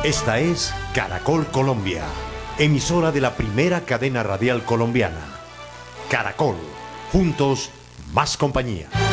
Esta es Caracol Colombia, emisora de la primera cadena radial colombiana. Caracol, juntos, más compañía.